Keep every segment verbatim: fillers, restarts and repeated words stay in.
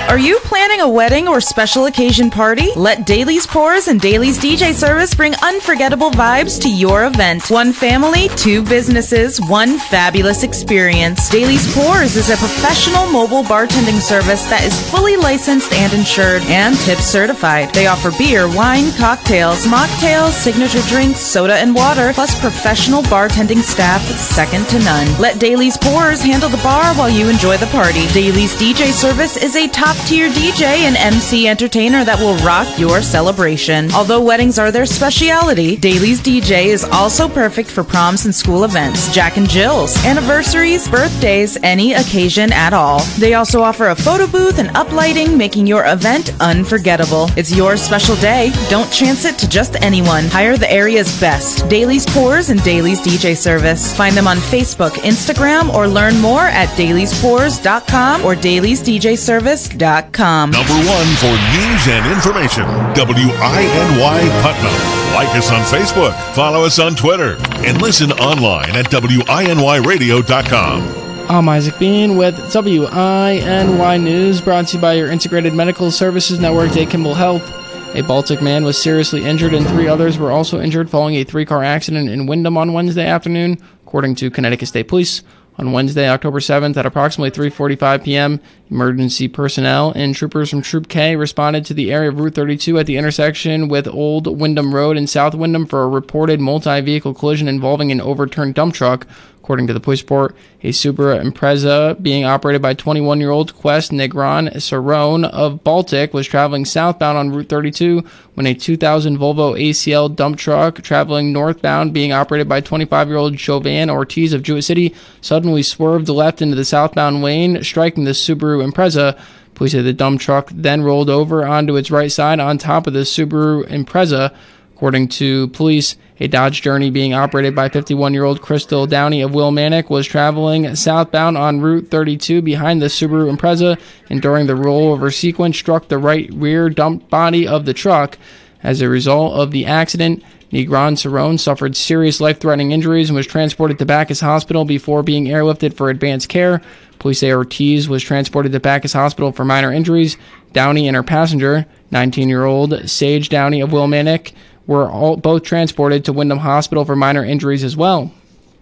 Are you planning a wedding or special occasion party? Let Daly's Pours and Daly's D J Service bring unforgettable vibes to your event. One family, two businesses, one fabulous experience. Daly's Pours is a professional mobile bartending service that is fully licensed and insured and tip certified. They offer beer, wine, cocktails, mocktails, signature drinks, soda and water, plus professional bartending staff second to none. Let Daly's Pours handle the bar while you enjoy the party. Daly's D J Service is a top-tier D J and M C entertainer that will rock your celebration. Although weddings are their specialty, Daly's D J is also perfect for proms and school events, Jack and Jill's, anniversaries, birthdays, any occasion at all. They also offer a photo booth and uplighting, making your event unforgettable. It's your special day. Don't chance it to just anyone. Hire the area's best. Daly's Pours and Daly's D J Service. Find them on Facebook, Instagram, or learn more at dailies pours dot com or dailies d j service dot com. Number one for news and information, W I N Y Putnam. Like us on Facebook, follow us on Twitter, and listen online at W I N Y radio dot com. I'm Isaac Bean with W I N Y News, brought to you by your Integrated Medical Services Network, Day Kimball Health. A Baltic man was seriously injured and three others were also injured following a three-car accident in Windham on Wednesday afternoon, according to Connecticut State Police. On Wednesday, October seventh, at approximately three forty-five p.m., emergency personnel and troopers from Troop K responded to the area of Route thirty-two at the intersection with Old Windham Road in South Windham for a reported multi-vehicle collision involving an overturned dump truck. According to the police report, a Subaru Impreza being operated by twenty-one-year-old Quest Negron Cerrone of Baltic was traveling southbound on Route thirty-two when a two thousand Volvo A C L dump truck traveling northbound being operated by twenty-five-year-old Jovan Ortiz of Jewett City suddenly swerved left into the southbound lane, striking the Subaru Impreza. Police say the dump truck then rolled over onto its right side on top of the Subaru Impreza. According to police, a Dodge Journey being operated by fifty-one-year-old Crystal Downey of Wilmanic was traveling southbound on Route thirty-two behind the Subaru Impreza, and during the rollover sequence struck the right rear dump body of the truck. As a result of the accident, Negron Cerrone suffered serious life-threatening injuries and was transported to Bacchus Hospital before being airlifted for advanced care. Police say Ortiz was transported to Bacchus Hospital for minor injuries. Downey and her passenger, nineteen-year-old Sage Downey of Wilmanic, were all, both transported to Windham Hospital for minor injuries as well.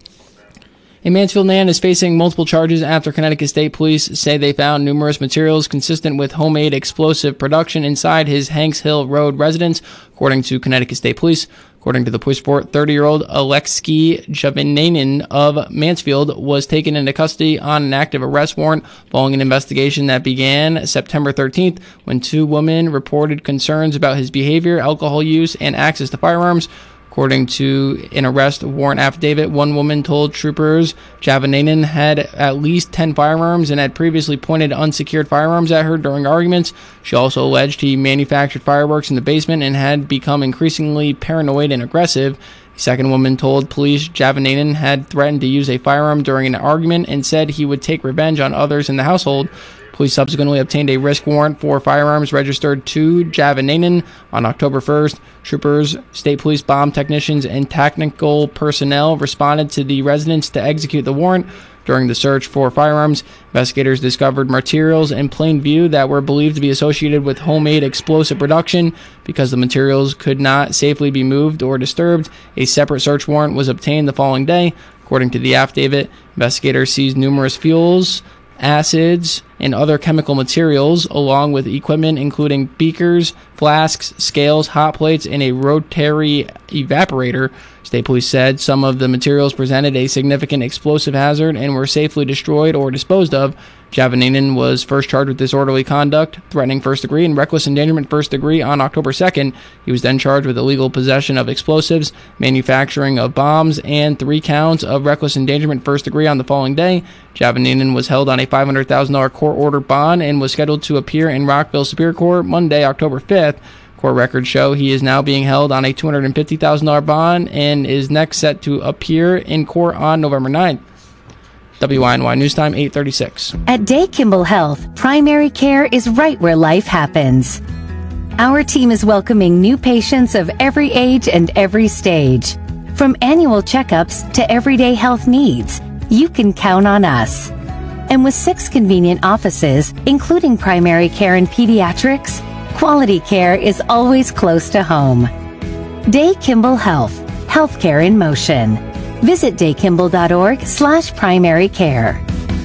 A Mansfield man is facing multiple charges after Connecticut State Police say they found numerous materials consistent with homemade explosive production inside his Hanks Hill Road residence, according to Connecticut State Police. According to the police report, thirty-year-old Alexei Javananin of Mansfield was taken into custody on an active arrest warrant following an investigation that began September thirteenth when two women reported concerns about his behavior, alcohol use, and access to firearms. According to an arrest warrant affidavit, one woman told troopers Javananin had at least ten firearms and had previously pointed unsecured firearms at her during arguments. She also alleged he manufactured fireworks in the basement and had become increasingly paranoid and aggressive. The second woman told police Javananin had threatened to use a firearm during an argument and said he would take revenge on others in the household. Police subsequently obtained a risk warrant for firearms registered to Javananin on October first. Troopers, state police bomb technicians, and technical personnel responded to the residence to execute the warrant. During the search for firearms, investigators discovered materials in plain view that were believed to be associated with homemade explosive production. Because the materials could not safely be moved or disturbed, a separate search warrant was obtained the following day. According to the affidavit, investigators seized numerous fuels, acids, and other chemical materials, along with equipment including beakers, flasks, scales, hot plates, and a rotary evaporator. State police said some of the materials presented a significant explosive hazard and were safely destroyed or disposed of. Javananin was first charged with disorderly conduct, threatening first degree, and reckless endangerment first degree on October second. He was then charged with illegal possession of explosives, manufacturing of bombs, and three counts of reckless endangerment first degree on the following day. Javananin was held on a five hundred thousand dollars court order bond and was scheduled to appear in Rockville Superior Court Monday, October fifth. Court records show he is now being held on a two hundred fifty thousand dollars bond and is next set to appear in court on November ninth. W I N Y News Time, eight thirty-six. At Day Kimball Health, primary care is right where life happens. Our team is welcoming new patients of every age and every stage. From annual checkups to everyday health needs, you can count on us. And with six convenient offices, including primary care and pediatrics, quality care is always close to home. Day Kimball Health, healthcare in motion. Visit daykimball.org slash primary care.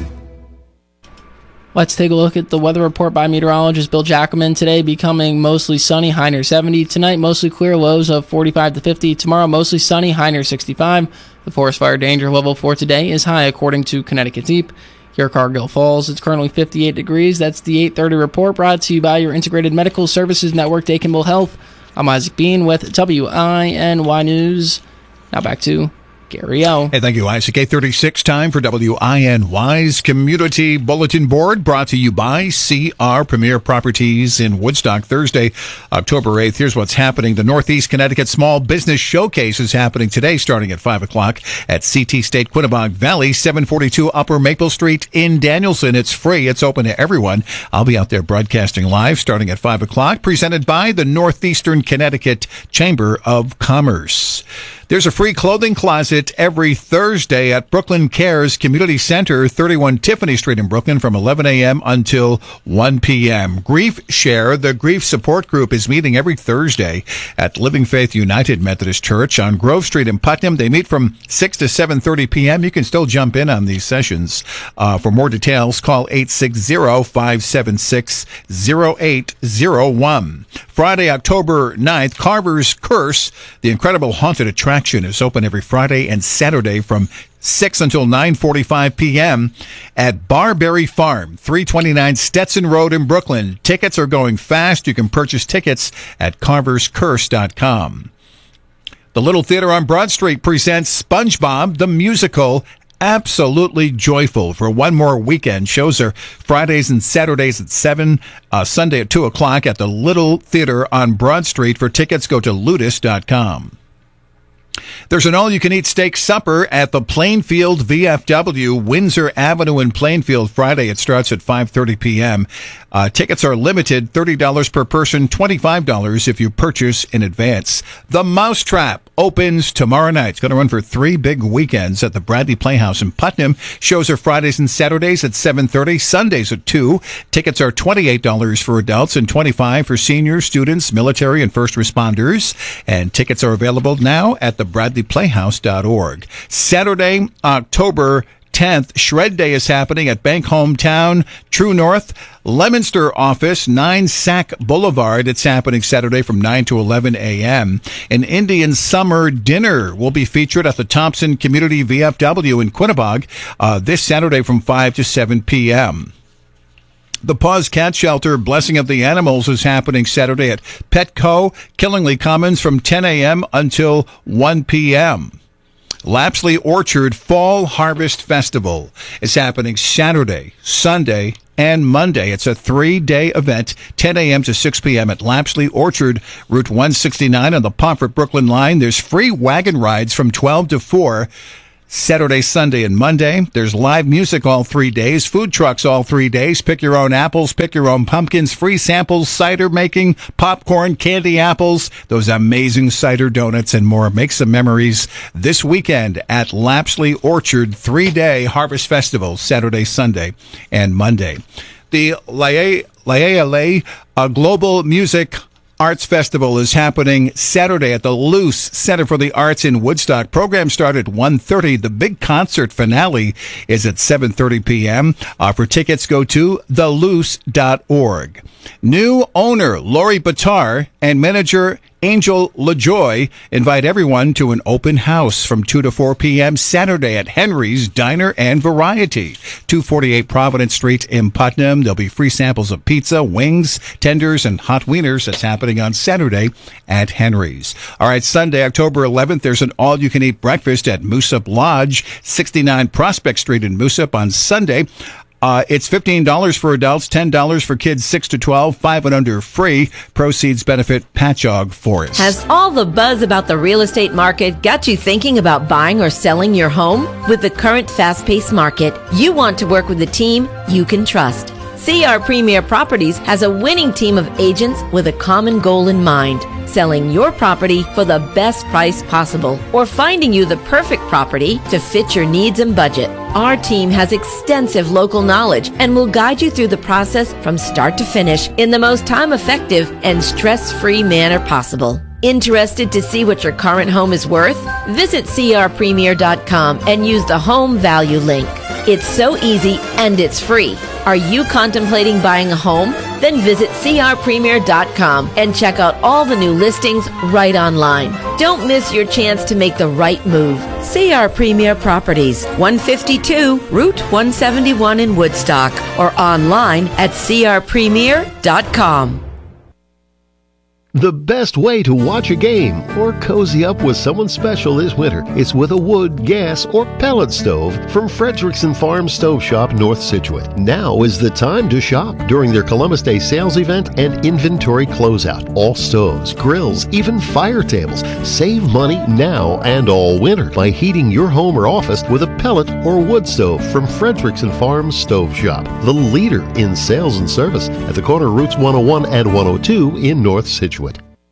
Let's take a look at the weather report by meteorologist Bill Jackelman. Today becoming mostly sunny, high near seventy. Tonight mostly clear, lows of forty-five to fifty. Tomorrow mostly sunny, high near sixty-five. The forest fire danger level for today is high according to Connecticut Deep. Here at Cargill Falls, it's currently fifty-eight degrees. That's the eight thirty report brought to you by your Integrated Medical Services Network, Day Kimball Health. I'm Isaac Bean with W I N Y News. Now back to Gary O. Hey, thank you, Isaac. eight thirty-six time for W I N Y's Community Bulletin Board, brought to you by C R Premier Properties in Woodstock. Thursday, October eighth. Here's what's happening. The Northeast Connecticut Small Business Showcase is happening today, starting at five o'clock at C T State Quinnebog Valley, seven forty-two Upper Maple Street in Danielson. It's free. It's open to everyone. I'll be out there broadcasting live starting at five o'clock, presented by the Northeastern Connecticut Chamber of Commerce. There's a free clothing closet every Thursday at Brooklyn Cares Community Center, thirty-one Tiffany Street in Brooklyn, from eleven a.m. until one p.m. Grief Share, the grief support group, is meeting every Thursday at Living Faith United Methodist Church on Grove Street in Putnam. They meet from six to seven thirty p.m. You can still jump in on these sessions. Uh, for more details, call eight six zero, five seven six, zero eight zero one. Friday, October ninth, Carver's Curse, the incredible haunted attraction, is open every Friday and Saturday from six until nine forty-five p.m. at Barberry Farm, three twenty-nine Stetson Road in Brooklyn. Tickets are going fast. You can purchase tickets at carvers curse dot com. The Little Theater on Broad Street presents SpongeBob the Musical, Absolutely Joyful, for one more weekend. Shows are Fridays and Saturdays at seven, uh, Sunday at two o'clock at the Little Theater on Broad Street. For tickets, go to ludus dot com. There's an all-you-can-eat steak supper at the Plainfield V F W, Windsor Avenue in Plainfield. Friday, it starts at five thirty p.m. Uh, tickets are limited, thirty dollars per person, twenty-five dollars if you purchase in advance. The Mousetrap opens tomorrow night. It's going to run for three big weekends at the Bradley Playhouse in Putnam. Shows are Fridays and Saturdays at seven thirty, Sundays at two. Tickets are twenty-eight dollars for adults and twenty-five dollars for seniors, students, military, and first responders. And tickets are available now at the bradley playhouse dot org. Saturday, October tenth, Shred Day is happening at Bank Hometown, True North, Leominster office, nine Sack Boulevard. It's happening Saturday from nine to eleven a.m. An Indian summer dinner will be featured at the Thompson Community V F W in Quinnebog uh, this Saturday from five to seven p.m. The Paws Cat Shelter Blessing of the Animals is happening Saturday at Petco, Killingly Commons, from ten a.m. until one p.m. Lapsley Orchard Fall Harvest Festival is happening Saturday, Sunday, and Monday. It's a three-day event, ten a.m. to six p.m. at Lapsley Orchard, Route one sixty-nine on the Pomfret Brooklyn line. There's free wagon rides from twelve to four. Saturday, Sunday, and Monday. There's live music all three days, food trucks all three days, pick your own apples, pick your own pumpkins, free samples, cider making, popcorn, candy apples, those amazing cider donuts, and more. Make some memories this weekend at Lapsley Orchard, three-day Harvest Festival, Saturday, Sunday, and Monday. The Laie uh, Global Music Arts Festival is happening Saturday at the Luce Center for the Arts in Woodstock. Program start at one thirty. The big concert finale is at seven thirty p.m. Uh, for tickets, go to the luce dot org. New owner Lori Batar and manager Angel LaJoy invite everyone to an open house from two to four p.m. Saturday at Henry's Diner and Variety, two forty-eight Providence Street in Putnam. There'll be free samples of pizza, wings, tenders, and hot wieners. That's happening on Saturday at Henry's. All right, Sunday, October eleventh, there's an all-you-can-eat breakfast at Moosup Lodge, sixty-nine Prospect Street in Moosup on Sunday. Uh, it's fifteen dollars for adults, ten dollars for kids six to twelve, five and under free. Proceeds benefit Patchogue Forest. Has all the buzz about the real estate market got you thinking about buying or selling your home? With the current fast-paced market, you want to work with a team you can trust. C R Premier Properties has a winning team of agents with a common goal in mind: selling your property for the best price possible, or finding you the perfect property to fit your needs and budget. Our team has extensive local knowledge and will guide you through the process from start to finish in the most time-effective and stress-free manner possible. Interested to see what your current home is worth? Visit C R Premier dot com and use the home value link. It's so easy and it's free. Are you contemplating buying a home? Then visit C R Premier dot com and check out all the new listings right online. Don't miss your chance to make the right move. C R Premier Properties, one fifty-two Route one seventy-one in Woodstock, or online at C R Premier dot com. The best way to watch a game or cozy up with someone special this winter is with a wood, gas, or pellet stove from Frederickson Farm Stove Shop, North Scituate. Now is the time to shop during their Columbus Day sales event and inventory closeout. All stoves, grills, even fire tables. Save money now and all winter by heating your home or office with a pellet or wood stove from Frederickson Farm Stove Shop, the leader in sales and service at the corner of Routes one oh one and one oh two in North Scituate.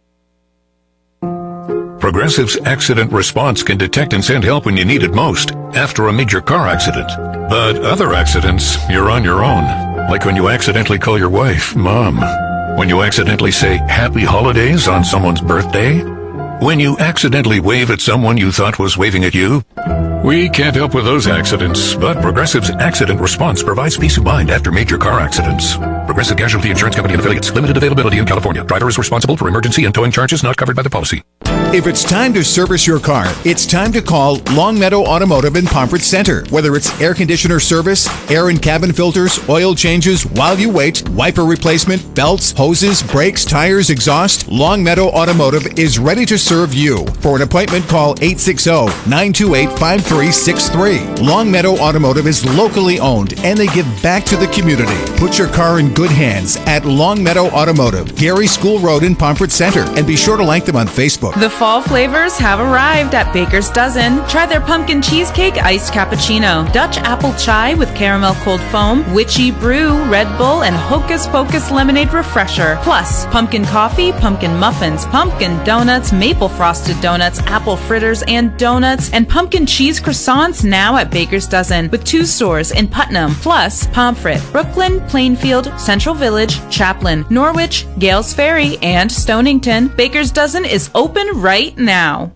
Progressive's accident response can detect and send help when you need it most, after a major car accident. But other accidents, you're on your own. Like when you accidentally call your wife Mom. When you accidentally say Happy Holidays on someone's birthday. When you accidentally wave at someone you thought was waving at you. We can't help with those accidents, but Progressive's accident response provides peace of mind after major car accidents. Progressive Casualty Insurance Company and Affiliates. Limited availability in California. Driver is responsible for emergency and towing charges not covered by the policy. If it's time to service your car, it's time to call Longmeadow Automotive in Pomfret Center. Whether it's air conditioner service, air and cabin filters, oil changes while you wait, wiper replacement, belts, hoses, brakes, tires, exhaust, Longmeadow Automotive is ready to serve you. For an appointment, call eight six zero, nine two eight, five three six three. Longmeadow Automotive is locally owned and they give back to the community. Put your car in good hands at Longmeadow Automotive, Gary School Road in Pomfret Center, and be sure to like them on Facebook. The fall flavors have arrived at Baker's Dozen. Try their pumpkin cheesecake iced cappuccino, Dutch apple chai with caramel cold foam, witchy brew, Red Bull, and Hocus Pocus lemonade refresher. Plus, pumpkin coffee, pumpkin muffins, pumpkin donuts, maple frosted donuts, apple fritters and donuts, and pumpkin cheese croissants now at Baker's Dozen with two stores in Putnam, plus Pomfret, Brooklyn, Plainfield, Central Village, Chaplin, Norwich, Gales Ferry, and Stonington. Baker's Dozen is open right now.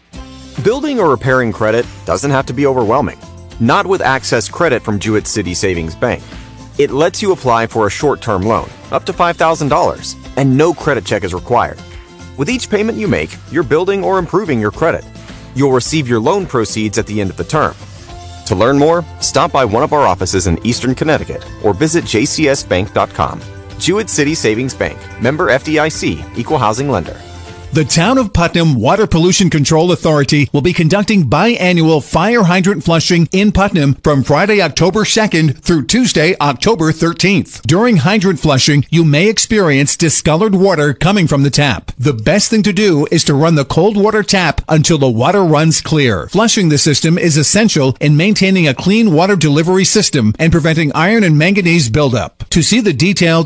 Building or repairing credit doesn't have to be overwhelming. Not with Access Credit from Jewett City Savings Bank. It lets you apply for a short-term loan, up to five thousand dollars, and no credit check is required. With each payment you make, you're building or improving your credit. You'll receive your loan proceeds at the end of the term. To learn more, stop by one of our offices in Eastern Connecticut or visit j c s bank dot com. Jewett City Savings Bank, member F D I C, equal housing lender. The Town of Putnam Water Pollution Control Authority will be conducting biannual fire hydrant flushing in Putnam from Friday, October second through Tuesday, October thirteenth. During hydrant flushing, you may experience discolored water coming from the tap. The best thing to do is to run the cold water tap until the water runs clear. Flushing the system is essential in maintaining a clean water delivery system and preventing iron and manganese buildup. To see the detailed